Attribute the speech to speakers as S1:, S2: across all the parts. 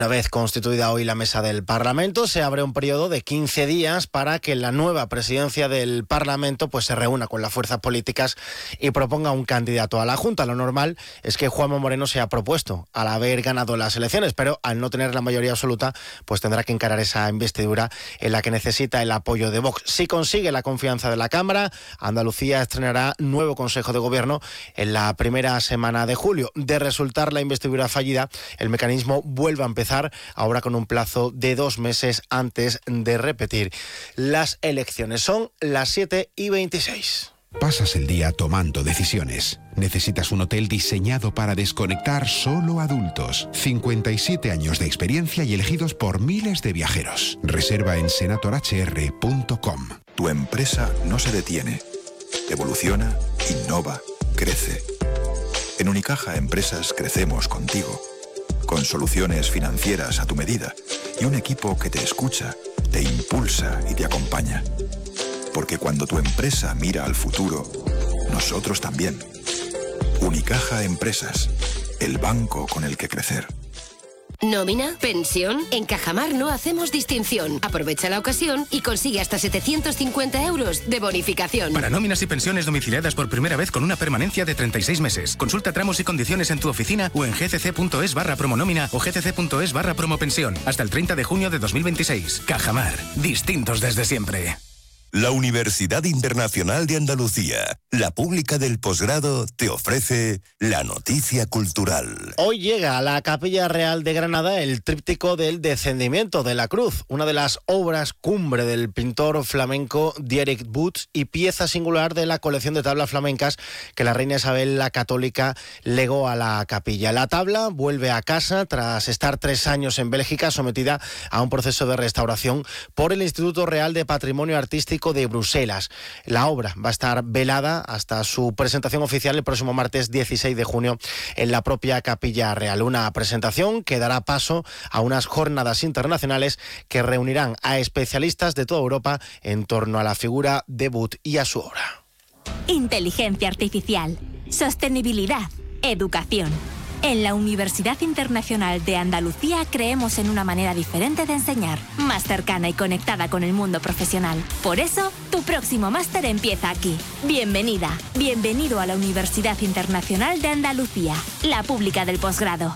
S1: Una vez constituida hoy la mesa del Parlamento, se abre un periodo de 15 días para que la nueva presidencia del Parlamento pues se reúna con las fuerzas políticas y proponga un candidato a la Junta. Lo normal es que Juanma Moreno sea propuesto al haber ganado las elecciones, pero al no tener la mayoría absoluta, pues tendrá que encarar esa investidura en la que necesita el apoyo de Vox. Si consigue la confianza de la Cámara, Andalucía estrenará nuevo Consejo de Gobierno en la primera semana de julio. De resultar la investidura fallida, el mecanismo vuelve a empezar ahora con un plazo de 2 meses antes de repetir las elecciones. Son las 7:26.
S2: Pasas el día tomando decisiones. Necesitas un hotel diseñado para desconectar solo adultos. 57 años de experiencia y elegidos por miles de viajeros. Reserva en senatorhr.com.
S3: Tu empresa no se detiene. Evoluciona, innova, crece. En Unicaja Empresas crecemos contigo. Con soluciones financieras a tu medida y un equipo que te escucha, te impulsa y te acompaña. Porque cuando tu empresa mira al futuro, nosotros también. Unicaja Empresas, el banco con el que crecer.
S4: ¿Nómina? ¿Pensión? En Cajamar no hacemos distinción. Aprovecha la ocasión y consigue hasta 750 euros de bonificación.
S5: Para nóminas y pensiones domiciliadas por primera vez con una permanencia de 36 meses. Consulta tramos y condiciones en tu oficina o en gcc.es/promonómina o gcc.es/promopensión. Hasta el 30 de junio de 2026. Cajamar. Distintos desde siempre.
S6: La Universidad Internacional de Andalucía, la pública del posgrado, te ofrece la noticia cultural.
S1: Hoy llega a la Capilla Real de Granada el tríptico del Descendimiento de la Cruz, una de las obras cumbre del pintor flamenco Dierik Boots y pieza singular de la colección de tablas flamencas que la reina Isabel la Católica legó a la capilla. La tabla vuelve a casa tras estar 3 años en Bélgica, sometida a un proceso de restauración por el Instituto Real de Patrimonio Artístico de Bruselas. La obra va a estar velada hasta su presentación oficial el próximo martes 16 de junio en la propia Capilla Real. Una presentación que dará paso a unas jornadas internacionales que reunirán a especialistas de toda Europa en torno a la figura de Boot y a su obra.
S7: Inteligencia artificial, sostenibilidad, educación. En la Universidad Internacional de Andalucía creemos en una manera diferente de enseñar, más cercana y conectada con el mundo profesional. Por eso, tu próximo máster empieza aquí. Bienvenida, bienvenido a la Universidad Internacional de Andalucía, la pública del posgrado.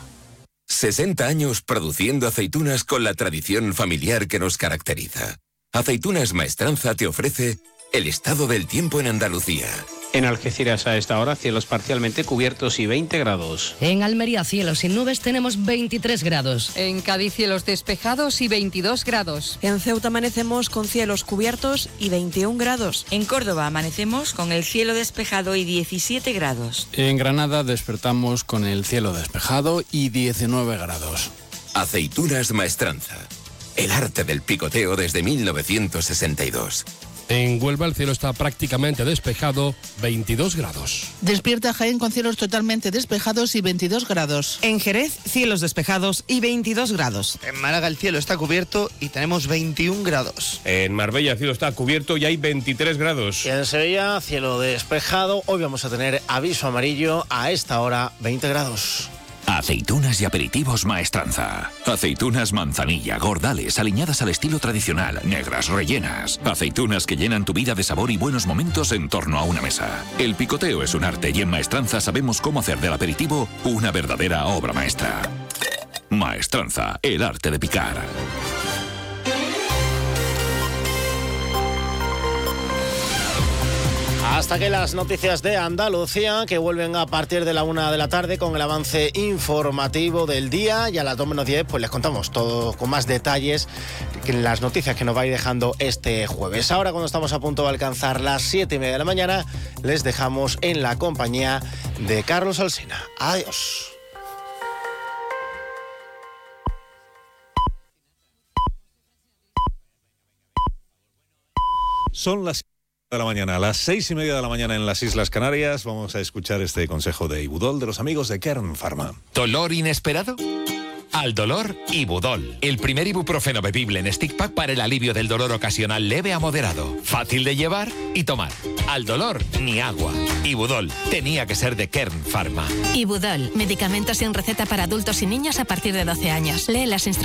S8: 60 años produciendo aceitunas con la tradición familiar que nos caracteriza. Aceitunas Maestranza te ofrece el estado del tiempo en Andalucía.
S9: En Algeciras a esta hora cielos parcialmente cubiertos y 20 grados.
S10: En Almería cielos sin nubes tenemos 23 grados.
S11: En Cádiz cielos despejados y 22 grados.
S12: En Ceuta amanecemos con cielos cubiertos y 21 grados.
S13: En Córdoba amanecemos con el cielo despejado y 17 grados.
S14: En Granada despertamos con el cielo despejado y 19 grados.
S8: Aceitunas Maestranza. El arte del picoteo desde 1962.
S15: En Huelva el cielo está prácticamente despejado, 22 grados.
S16: Despierta Jaén con cielos totalmente despejados y 22 grados.
S12: En Jerez, cielos despejados y 22 grados.
S17: En Málaga el cielo está cubierto y tenemos 21 grados.
S15: En Marbella el cielo está cubierto y hay 23 grados.
S1: Y en Sevilla, cielo despejado. Hoy vamos a tener aviso amarillo a esta hora, 20 grados.
S18: Aceitunas y aperitivos Maestranza. Aceitunas manzanilla, gordales, aliñadas al estilo tradicional, negras, rellenas. Aceitunas que llenan tu vida de sabor y buenos momentos en torno a una mesa. El picoteo es un arte y en Maestranza sabemos cómo hacer del aperitivo una verdadera obra maestra. Maestranza, el arte de picar.
S1: Hasta que las noticias de Andalucía, que vuelven a partir de la 1 de la tarde con el avance informativo del día, y a las 2:10 pues les contamos todo con más detalles en las noticias que nos va a ir dejando este jueves. Ahora, cuando estamos a punto de alcanzar las 7:30 de la mañana, les dejamos en la compañía de Carlos Alsina. Adiós.
S19: Son las de la mañana, a las 6:30 de la mañana en las Islas Canarias. Vamos a escuchar este consejo de Ibudol de los amigos de Kern Pharma.
S18: ¿Dolor inesperado?
S20: Al dolor, Ibudol. El primer ibuprofeno bebible en stick pack para el alivio del dolor ocasional leve a moderado. Fácil de llevar y tomar. Al dolor, ni agua. Ibudol. Tenía que ser de Kern Pharma.
S21: Ibudol. Medicamentos sin receta para adultos y niños a partir de 12 años. Lee las instrucciones.